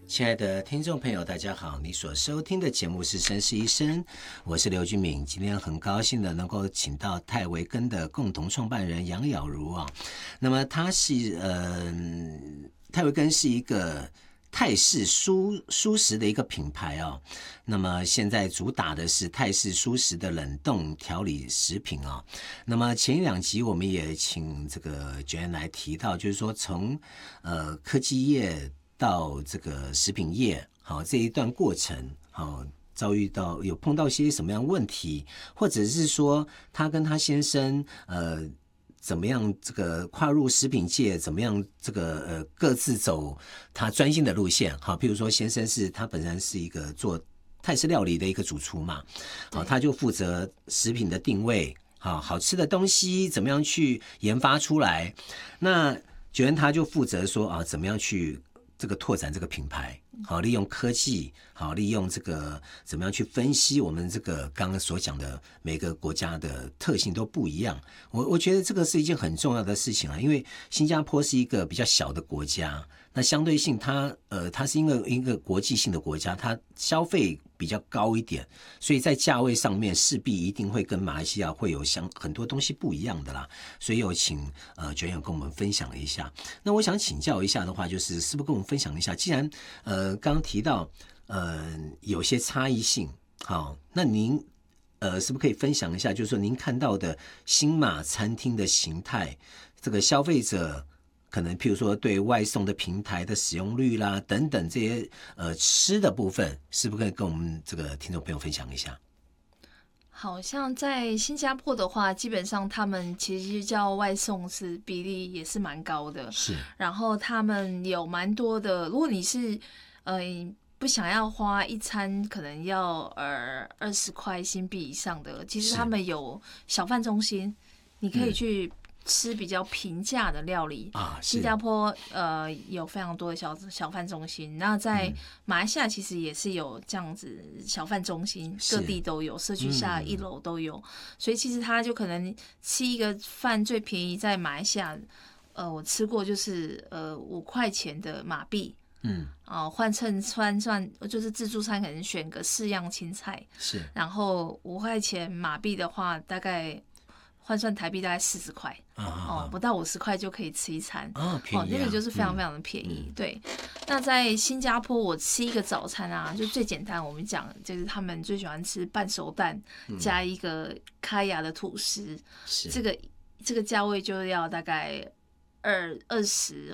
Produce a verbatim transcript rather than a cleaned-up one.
亲爱的听众朋友大家好，你所收听的节目是绅士医生，我是刘俊敏。今天很高兴的能够请到泰维根的共同创办人杨雅茹啊。那么他是呃，泰维根是一个泰式蔬蔬食的一个品牌哦。那么现在主打的是泰式蔬食的冷冻调理食品啊、哦。那么前一两集我们也请这个 Jane 来提到，就是说从呃科技业到这个食品业，好这一段过程，好遭遇到有碰到些什么样问题，或者是说他跟他先生呃怎么样这个跨入食品界，怎么样这个呃各自走他专心的路线，好，譬如说先生是他本身是一个做泰式料理的一个主厨嘛，好，他就负责食品的定位，好好吃的东西怎么样去研发出来，那觉得他就负责说啊怎么样去这个拓展这个品牌，好利用科技，好利用这个怎么样去分析我们这个刚刚所讲的每个国家的特性都不一样。我我觉得这个是一件很重要的事情啊，因为新加坡是一个比较小的国家，那相对性它呃它是因为一个国际性的国家，它消费比较高一点，所以在价位上面势必一定会跟马来西亚会有相很多东西不一样的啦。所以有请呃卷友跟我们分享一下。那我想请教一下的话，就是是不是跟我们分享一下，既然呃刚刚提到呃有些差异性，好，那您呃是不是可以分享一下，就是说您看到的新马餐厅的形态，这个消费者可能譬如说对外送的平台的使用率啦等等这些呃吃的部分，是不是可以跟我们这个听众朋友分享一下？ 好像在新加坡的话，基本上他们其实叫外送是比例也是蛮高的， 是。 然后他们有蛮多的，如果你是呃不想要花一餐可能要呃二十块新币以上的，其实他们有小贩中心，你可以去吃比较平价的料理啊。新加坡呃有非常多的小小贩中心，那在马来西亚其实也是有这样子小贩中心，各地都有，社区下一楼都有，所以其实他就可能吃一个饭最便宜在马来西亚，呃我吃过就是呃五块钱的马币。嗯，哦，换成换算就是自助餐，可能选个四样青菜，是，然后五块钱马币的话，大概换算台币大概四十块，啊，哦，不到五十块就可以吃一餐，啊，便宜啊，哦，那个就是非常非常的便宜，嗯，对。那在新加坡，我吃一个早餐啊，就最简单，我们讲就是他们最喜欢吃半熟蛋，嗯，加一个开牙的吐司，这个这个价位就要大概二二十